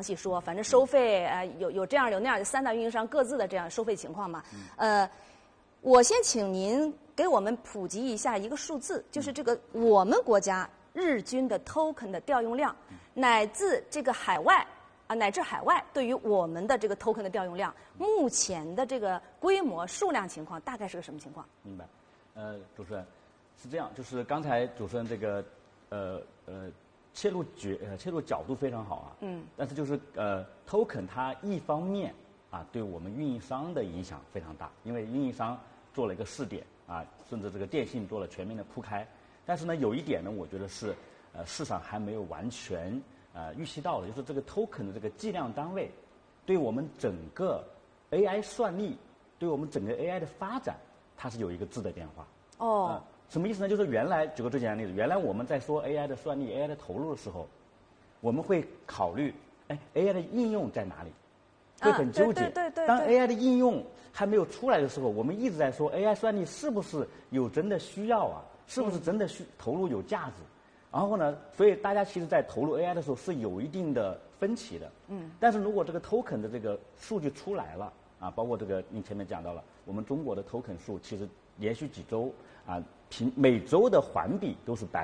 详细说，反正收费有这样有那样，三大运营商各自的这样收费情况嘛。我先请您给我们普及一下一个数字，就是这个我们国家日均的 token 的调用量，乃至这个海外乃至海外对于我们的这个 token 的调用量，目前的这个规模数量情况大概是个什么情况？ 明白。主持人是这样，就是刚才主持人这个切入角度非常好啊。但是就是token 它一方面对我们运营商的影响非常大，因为运营商做了一个试点甚至这个电信做了全面的铺开。但是呢，有一点呢，我觉得是市场还没有完全预期到的，就是这个 token 的这个计量单位，对我们整个 AI 算力，对我们整个 AI 的发展，它是有一个质的变化。什么意思呢？就是原来举个最简单的例子，原来我们在说 AI 的算力、AI 的投入的时候，我们会考虑，AI 的应用在哪里？会很纠结。 对。 当 AI 的应用还没有出来的时候，我们一直在说 AI 算力是不是有真的需要啊？是不是真的投入有价值？然后呢，所以大家其实在投入 AI 的时候是有一定的分歧的。但是如果这个 token 的这个数据出来了包括这个您前面讲到了，我们中国的 token 数其实连续几周每周的环比都是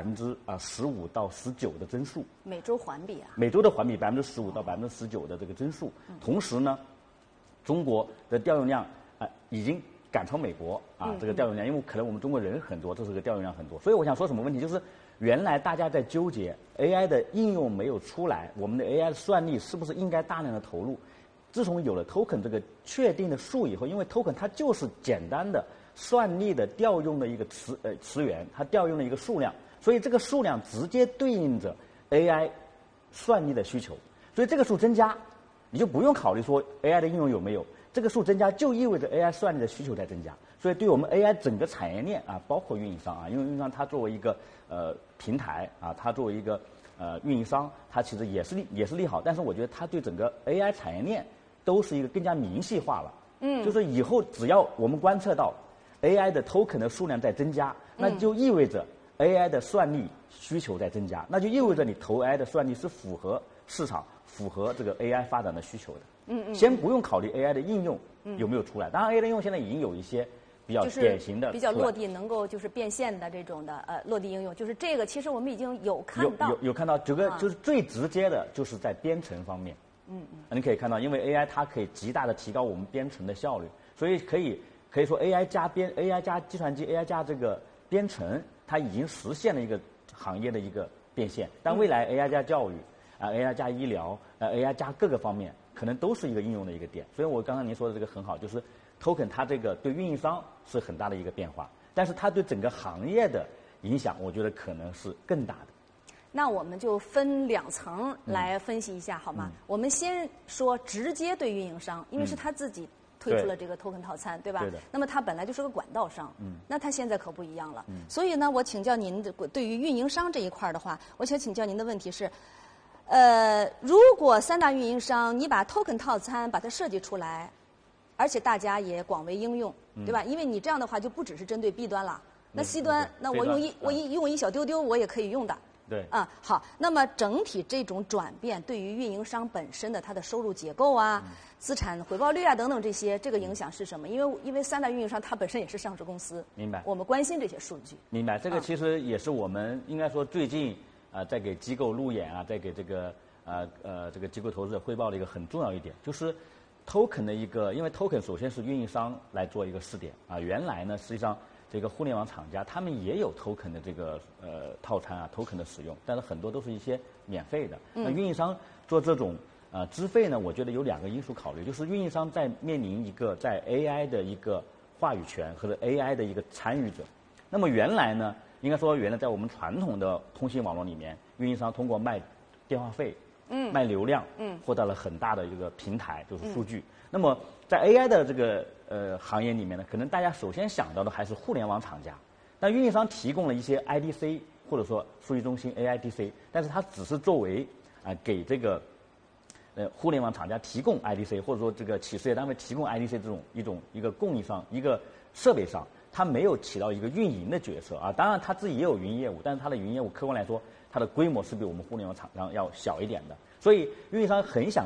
15%到19%的增速。 每周环比啊？ 每周的环比15%到19%的这个增速。同时呢，中国的调用量已经赶超美国这个调用量，因为可能我们中国人很多，这是个调用量很多。所以我想说什么问题，就是原来大家在纠结 AI 的应用没有出来，我们的 AI 的算力是不是应该大量的投入？自从有了 token 这个确定的数以后，因为 token 它就是简单的算力的调用的一个词源，它调用的一个数量，所以这个数量直接对应着 AI 算力的需求，所以这个数增加，你就不用考虑说 AI 的应用有没有，这个数增加就意味着 AI 算力的需求在增加，所以对我们 AI 整个产业链包括运营商因为运营商它作为一个平台它作为一个运营商，它其实也是利好，但是我觉得它对整个 AI 产业链都是一个更加明细化了。就是以后只要我们观测到 AI 的 token 的数量在增加，那就意味着 AI 的算力需求在增加，那就意味着你投 AI 的算力是符合市场、符合这个 AI 发展的需求的。先不用考虑 AI 的应用有没有出来，当然 AI 的应用现在已经有一些比较典型的、 比较落地能够就是变现的这种的落地应用，就是这个其实我们已经有看到， 有看到这个就是最直接的，就是在编程方面。你可以看到，因为 AI 它可以极大的提高我们编程的效率，所以可以说 AI 加计算机 AI 加这个编程，它已经实现了一个行业的一个变现。但未来 AI 加教育AI 加医疗AI 加各个方面，可能都是一个应用的一个点。所以我刚刚您说的这个很好，就是 token 它这个对运营商是很大的一个变化，但是它对整个行业的影响，我觉得可能是更大的。 那我们就分两层来分析一下，好吗？我们先说直接对运营商，因为是他自己推出了这个 token 套餐，对吧？ 对的。 那么他本来就是个管道商，那他现在可不一样了。所以呢，我请教您的对于运营商这一块的话，我想请教您的问题是，如果三大运营商你把 token 套餐把它设计出来，而且大家也广为应用，对吧？因为你这样的话就不只是针对 B 端了，那 C 端，那我用一小丢丢我也可以用的。 对好，那么整体这种转变对于运营商本身的它的收入结构资产回报率等等这个影响是什么？因为三大运营商它本身也是上市公司， 明白？ 我们关心这些数据。 明白，这个其实也是我们应该说最近在给机构路演在给这个这个机构投资者汇报的一个很重要一点，就是 token 的一个，因为 token 首先是运营商来做一个试点原来呢实际上这个互联网厂家他们也有 token 的这个套餐token 的使用，但是很多都是一些免费的。那运营商做这种资费呢，我觉得有两个因素考虑，就是运营商在面临一个在 AI 的一个话语权和 AI 的一个参与者。那么原来呢，应该说原来在我们传统的通信网络里面，运营商通过卖电话费、卖流量，获得了很大的一个平台，就是数据。那么在 AI 的这个行业里面呢，可能大家首先想到的还是互联网厂家，但运营商提供了一些 IDC 或者说数据中心 AIDC， 但是它只是作为给这个互联网厂家提供 IDC， 或者说这个企事业单位提供 IDC 这种一个供应商一个设备上，它没有起到一个运营的角色当然它自己也有云业务，但是它的云业务客观来说，它的规模是比我们互联网厂商要小一点的，所以运营商很想